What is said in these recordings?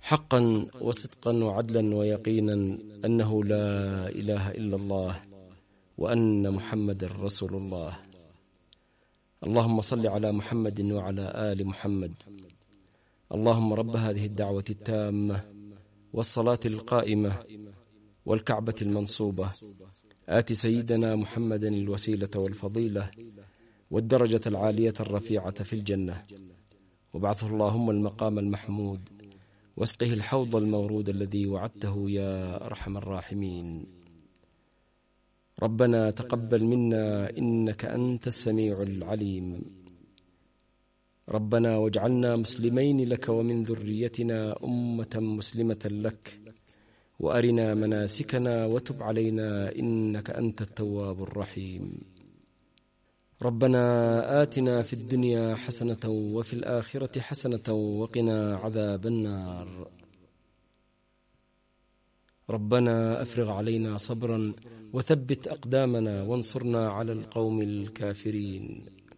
حقا وصدقا وعدلا ويقينا أنه لا إله إلا الله وأن محمد رسول الله. اللهم صل على محمد وعلى آل محمد. اللهم رب هذه الدعوة التامة والصلاة القائمة والكعبة المنصوبة، آت سيدنا محمدا الوسيلة والفضيلة والدرجة العالية الرفيعة في الجنة، وابعثه اللهم المقام المحمود، واسقه الحوض المورود الذي وعدته يا أرحم الراحمين. ربنا تقبل منا إنك أنت السميع العليم. ربنا واجعلنا مسلمين لك ومن ذريتنا أمة مسلمة لك، وأرنا مناسكنا وتب علينا إنك أنت التواب الرحيم. ربنا آتنا في الدنيا حسنة وفي الآخرة حسنة وقنا عذاب النار. ربنا أفرغ علينا صبرا وثبت أقدامنا وانصرنا على القوم الكافرين.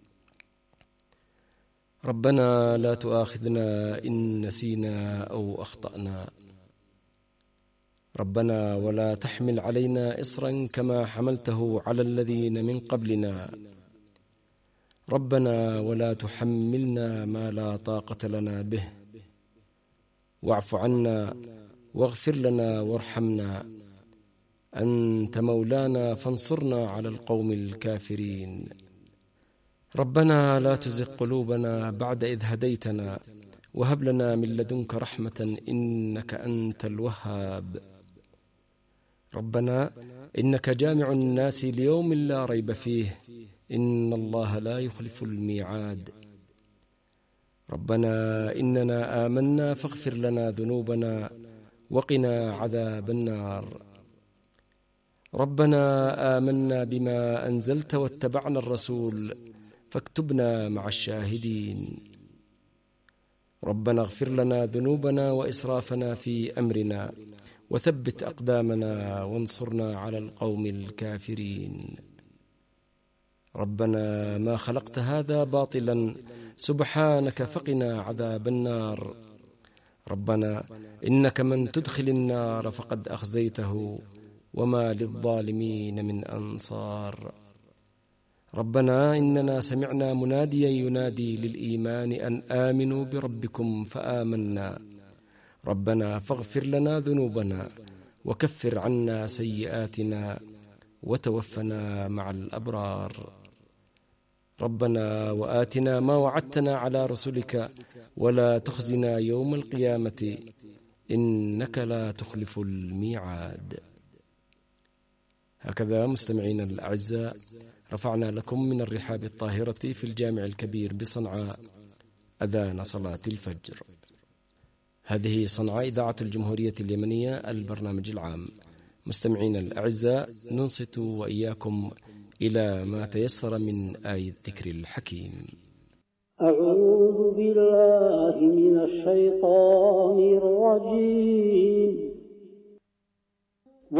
ربنا لا تؤاخذنا إن نسينا أو أخطأنا. ربنا ولا تحمل علينا إصرا كما حملته على الذين من قبلنا. ربنا ولا تحملنا ما لا طاقة لنا به. واعف عنا واغفر لنا وارحمنا، أنت مولانا فانصرنا على القوم الكافرين. ربنا لا تزغ قلوبنا بعد إذ هديتنا، وهب لنا من لدنك رحمة إنك أنت الوهاب. ربنا إنك جامع الناس ليوم لا ريب فيه، إن الله لا يخلف الميعاد. ربنا إننا آمنا فاغفر لنا ذنوبنا وقنا عذاب النار. ربنا آمنا بما أنزلت واتبعنا الرسول فاكتبنا مع الشاهدين. ربنا اغفر لنا ذنوبنا وإسرافنا في أمرنا وثبت أقدامنا وانصرنا على القوم الكافرين. ربنا ما خلقت هذا باطلا سبحانك فقنا عذاب النار. ربنا إنك من تدخل النار فقد أخزيته وما للظالمين من أنصار. ربنا إننا سمعنا مناديا ينادي للإيمان أن آمنوا بربكم فآمنا. ربنا فاغفر لنا ذنوبنا وكفر عنا سيئاتنا وتوفنا مع الأبرار. ربنا وآتنا ما وعدتنا على رسلك ولا تخزنا يوم القيامة إنك لا تخلف الميعاد. هكذا مستمعين الأعزاء رفعنا لكم من الرحاب الطاهرة في الجامع الكبير بصنعاء أذان صلاة الفجر. هذه صنعاء إذاعة الجمهورية اليمنية البرنامج العام. مستمعين الأعزاء ننصت وإياكم إلى ما تيسر من آية الذكر الحكيم. أعوذ بالله من الشيطان الرجيم.